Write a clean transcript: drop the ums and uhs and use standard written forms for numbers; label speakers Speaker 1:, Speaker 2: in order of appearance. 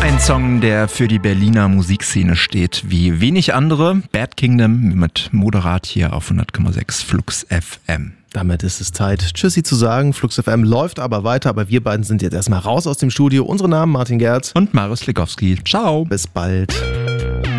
Speaker 1: Ein Song, der für die Berliner Musikszene steht, wie wenig andere. Bad Kingdom mit Moderat hier auf 100,6 Flux FM.
Speaker 2: Damit ist es Zeit, Tschüssi zu sagen. Flux FM läuft aber weiter, aber wir beiden sind jetzt erstmal raus aus dem Studio. Unsere Namen Martin Gerz
Speaker 1: und Marius Slikowski. Ciao.
Speaker 2: Bis bald.